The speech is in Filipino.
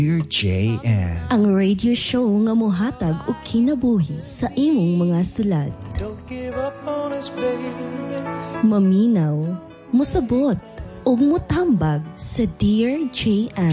Dear JN. Ang radio show nga mohatag og kinabuhi sa imong mga sulat. Don't give up on us, baby. Maminaw, musabot, ug motambag sa Dear JN.